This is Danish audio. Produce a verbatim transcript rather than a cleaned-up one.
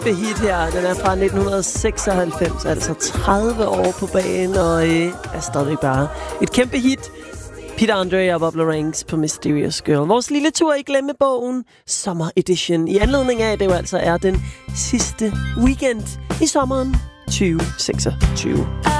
kæmpe hit her. Den er fra nitten seksoghalvfems, altså tredive år på banen, og øh, er stadig bare et kæmpe hit. Peter Andre og Bob Lorenz på Mysterious Girl. Vores lille tur i glemmebogen, Summer Edition. I anledning af, at det jo altså er den sidste weekend i sommeren tyve seksogtyve.